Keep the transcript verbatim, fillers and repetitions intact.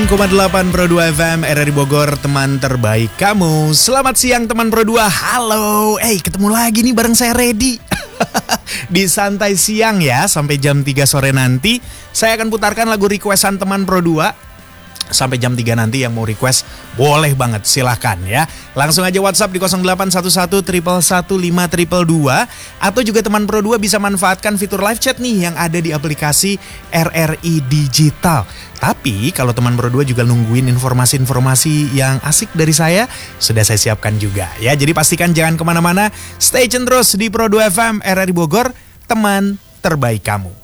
koma delapan Pro dua F M R R I Bogor, teman terbaik kamu. Selamat siang teman Pro dua. Halo. Eh, hey, ketemu lagi nih bareng saya Reddy. Di Santai Siang ya, sampai jam tiga sore nanti saya akan putarkan lagu requestan teman Pro dua. Sampai jam tiga nanti yang mau request boleh banget, silahkan ya. Langsung aja WhatsApp di nol delapan satu satu satu satu lima dua dua. Atau juga teman Pro dua bisa manfaatkan fitur live chat nih yang ada di aplikasi R R I Digital. Tapi kalau teman Pro dua juga nungguin informasi-informasi yang asik dari saya, sudah saya siapkan juga ya. Jadi pastikan jangan kemana-mana, stay tune terus di Pro dua F M R R I Bogor, teman terbaik kamu.